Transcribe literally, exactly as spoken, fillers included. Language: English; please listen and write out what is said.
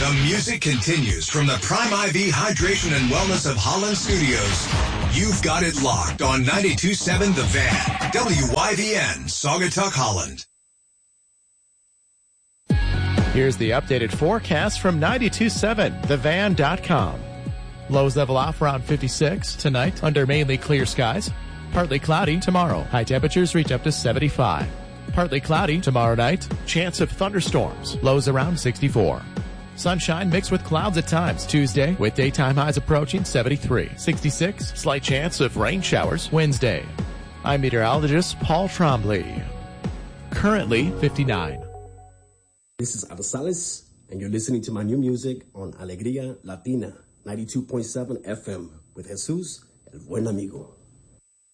The music continues from the Prime I V Hydration and Wellness of Holland Studios. You've got it locked on ninety-two point seven The Van, W Y V N, Saugatuck, Holland. Here's the updated forecast from ninety-two point seven the van dot com. Lows level off around fifty-six tonight under mainly clear skies. Partly cloudy tomorrow. High temperatures reach up to seventy-five. Partly cloudy tomorrow night. Chance of thunderstorms. Lows around sixty-four. Sunshine mixed with clouds at times Tuesday with daytime highs approaching seventy-three. sixty-six. Slight chance of rain showers Wednesday. I'm meteorologist Paul Trombley. Currently fifty-nine. This is Arsales, and you're listening to my new music on Alegría Latina, ninety-two point seven F M with Jesus, el buen amigo.